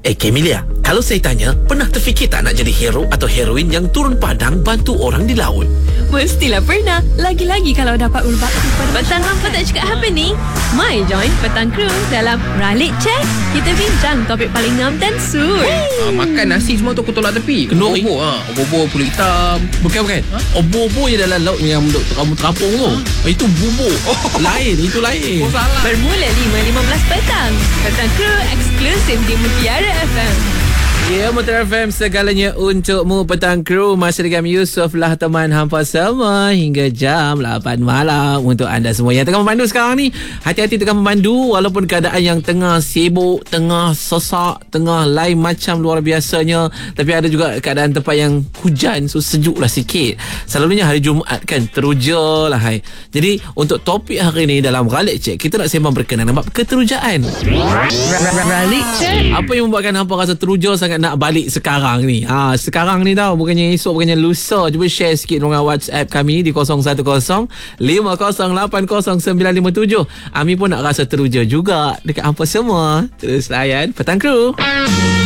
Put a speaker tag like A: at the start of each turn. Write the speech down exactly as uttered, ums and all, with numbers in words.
A: Eh Camelia, kalau saya tanya, pernah terfikir tak nak jadi hero atau heroin yang turun padang bantu orang di laut?
B: Mestilah pernah. Lagi-lagi kalau dapat berbakti pada Petang Hampa tak cakap apa ni? Mai join Petang Crew dalam Ralik Check. Kita bincang topik paling ngam dan sur.
C: Ah, makan nasi semua tu aku tolak tepi.
A: Kenduri.
C: Obor ha, obor kulit hitam.
A: Bukan, bukan. Ha? Obor-obor je dalam laut yang duk kamu terapung tu. Oh. Itu bubur. Oh. Lain, itu lain.
C: Oh, salah.
B: Bermula lima lima belas petang. Petang Crew eksklusif di Mutiara F M.
A: Ya, Mutiara F M segalanya untukmu. Petang Crew masih dengan Yusof lah teman hampa semua hingga jam lapan malam untuk anda semua yang tengah memandu sekarang ni. Hati-hati tengah memandu walaupun keadaan yang tengah sibuk, tengah sesak, tengah lain macam luar biasanya, tapi ada juga keadaan tempat yang hujan, so sejuk lah sikit. Selalunya hari Jumaat kan teruja lah hai. Jadi untuk topik hari ni dalam Ralik Check, kita nak sembang berkenaan dengan keterujaan.
B: Ralik Check.
A: Apa yang membuatkan hampa rasa teruja sangat nak balik sekarang ni? Ha, sekarang ni tau, bukannya esok, bukannya lusa. Cuba share sikit dengan WhatsApp kami di kosong satu kosong lima kosong lapan kosong sembilan lima tujuh. Ami pun nak rasa teruja juga dekat hampa semua. Terus layan Petang Crew.